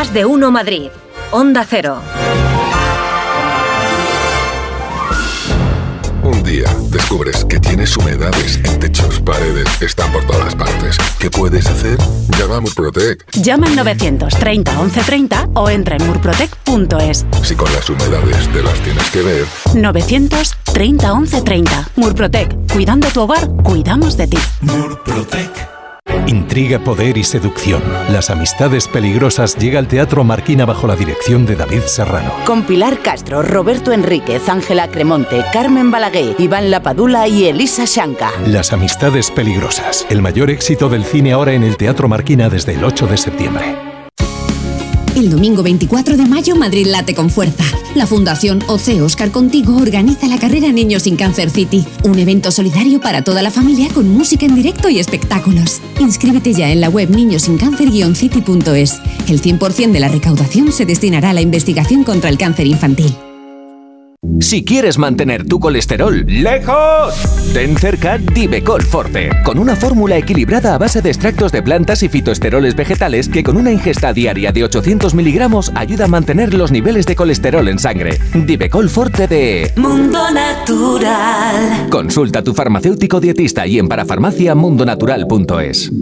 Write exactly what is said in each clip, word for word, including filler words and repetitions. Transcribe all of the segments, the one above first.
Más de Uno Madrid. Onda Cero. Un día descubres que tienes humedades en techos, paredes, están por todas partes. ¿Qué puedes hacer? Llama a Murprotec. Llama al novecientos treinta once treinta o entra en murprotec punto es. Si con las humedades te las tienes que ver. novecientos treinta once treinta. Murprotec. Cuidando tu hogar, cuidamos de ti. Murprotec. Intriga, poder y seducción. Las amistades peligrosas llega al Teatro Marquina bajo la dirección de David Serrano. Con Pilar Castro, Roberto Enríquez, Ángela Cremonte, Carmen Balaguer, Iván Lapadula y Elisa Shanka. Las amistades peligrosas. El mayor éxito del cine ahora en el Teatro Marquina desde el ocho de septiembre. El domingo veinticuatro de mayo, Madrid late con fuerza. La Fundación O C Oscar Contigo organiza la carrera Niños sin Cáncer City, un evento solidario para toda la familia con música en directo y espectáculos. Inscríbete ya en la web niños sin cáncer guion city punto es. El cien por ciento de la recaudación se destinará a la investigación contra el cáncer infantil. Si quieres mantener tu colesterol lejos, ten cerca Divecol Forte, con una fórmula equilibrada a base de extractos de plantas y fitoesteroles vegetales que con una ingesta diaria de ochocientos miligramos ayuda a mantener los niveles de colesterol en sangre. Divecol Forte de Mundo Natural. Consulta a tu farmacéutico dietista y en parafarmacia mundonatural punto es.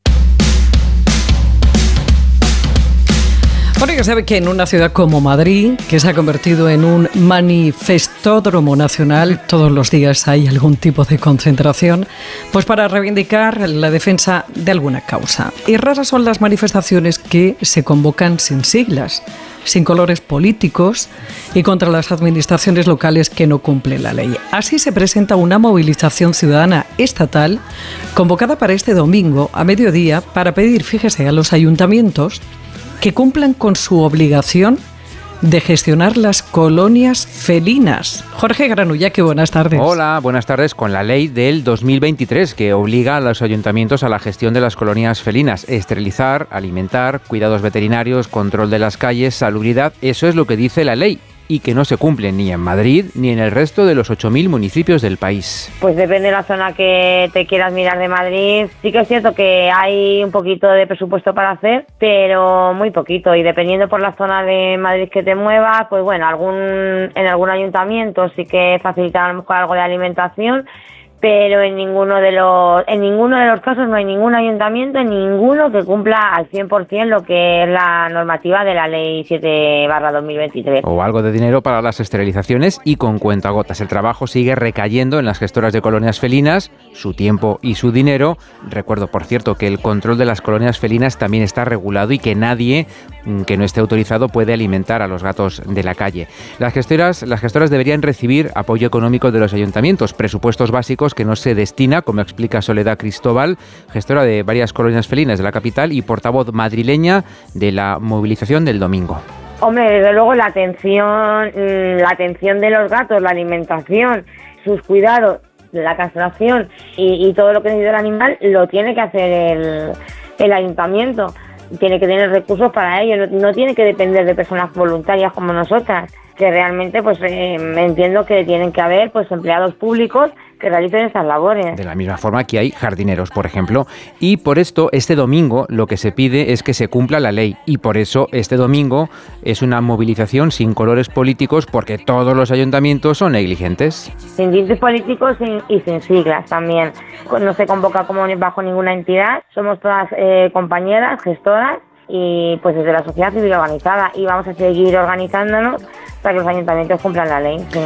Bueno, ya sabe que en una ciudad como Madrid, que se ha convertido en un manifestódromo nacional, todos los días hay algún tipo de concentración, pues para reivindicar la defensa de alguna causa. Y raras son las manifestaciones que se convocan sin siglas, sin colores políticos y contra las administraciones locales que no cumplen la ley. Así se presenta una movilización ciudadana estatal convocada para este domingo a mediodía para pedir, fíjese, a los ayuntamientos que cumplan con su obligación de gestionar las colonias felinas. Jorge Granullaque, buenas tardes. Hola, buenas tardes. Con la ley del dos mil veintitrés que obliga a los ayuntamientos a la gestión de las colonias felinas, esterilizar, alimentar, cuidados veterinarios, control de las calles, salubridad, eso es lo que dice la ley y que no se cumple ni en Madrid ni en el resto de los ocho mil municipios del país. Pues depende de la zona que te quieras mirar de Madrid. Sí que es cierto que hay un poquito de presupuesto para hacer, pero muy poquito. Y dependiendo por la zona de Madrid que te muevas, pues bueno, algún en algún ayuntamiento sí que facilitan a lo mejor algo de alimentación, pero en ninguno de los en ninguno de los casos no hay ningún ayuntamiento, en ninguno que cumpla al cien por ciento lo que es la normativa de la ley siete barra dos mil veintitrés. O algo de dinero para las esterilizaciones y con cuentagotas. El trabajo sigue recayendo en las gestoras de colonias felinas, su tiempo y su dinero. Recuerdo, por cierto, que el control de las colonias felinas también está regulado y que nadie que no esté autorizado puede alimentar a los gatos de la calle. Las gestoras, las gestoras deberían recibir apoyo económico de los ayuntamientos, presupuestos básicos que no se destina, como explica Soledad Cristóbal, gestora de varias colonias felinas de la capital y portavoz madrileña de la movilización del domingo. Hombre, desde luego la atención, la atención de los gatos, la alimentación, sus cuidados, la castración y, y todo lo que necesita el animal lo tiene que hacer el, el ayuntamiento. Tiene que tener recursos para ello, no, no tiene que depender de personas voluntarias como nosotras, que realmente pues eh, entiendo que tienen que haber pues empleados públicos que realicen estas labores. De la misma forma que hay jardineros, por ejemplo, y por esto este domingo lo que se pide es que se cumpla la ley y por eso este domingo es una movilización sin colores políticos porque todos los ayuntamientos son negligentes. Sin tintes políticos y sin siglas también. No se convoca como bajo ninguna entidad, somos todas eh, compañeras, gestoras y pues desde la sociedad civil organizada y vamos a seguir organizándonos para que los ayuntamientos cumplan la ley. Sí.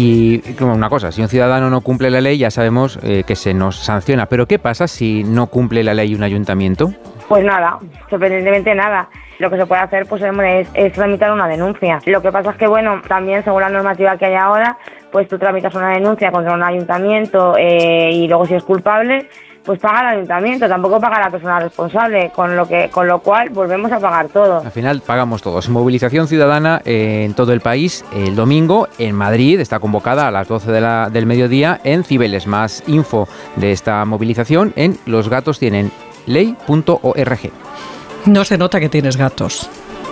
Y como una cosa, si un ciudadano no cumple la ley ya sabemos eh, que se nos sanciona, pero ¿qué pasa si no cumple la ley un ayuntamiento? Pues nada, sorprendentemente nada. Lo que se puede hacer pues hombre, es, es tramitar una denuncia. Lo que pasa es que bueno, también según la normativa que hay ahora, pues tú tramitas una denuncia contra un ayuntamiento eh, y luego si es culpable, pues paga el ayuntamiento, tampoco paga la persona responsable, con lo que con lo cual volvemos a pagar todo. Al final pagamos todos. Movilización ciudadana en todo el país el domingo. En Madrid está convocada a las doce de la, del mediodía en Cibeles. Más info de esta movilización en los gatos tienen ley punto org. No se nota que tienes gatos.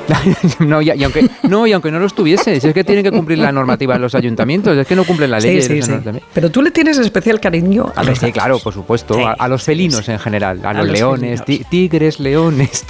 No, y, y aunque no, y aunque no los tuviese, si es que tienen que cumplir la normativa en los ayuntamientos, es que no cumplen la ley. Sí, sí, sí. Pero tú le tienes especial cariño a los Sí, gatos. claro, por supuesto, sí, a, a los felinos sí, en general, a, a los, los leones, ti, tigres, leones.